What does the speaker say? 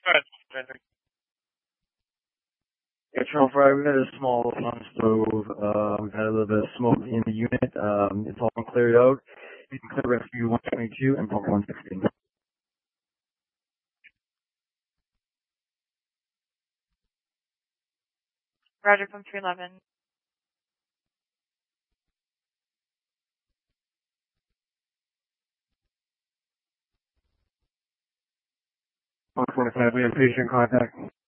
Yeah, Channel 5, we had a small sun stove. We've had a little bit of smoke in the unit. It's all been cleared out. You can clear rescue 122 and pump 116. Roger, pump 311. Pump 25, we have patient contact.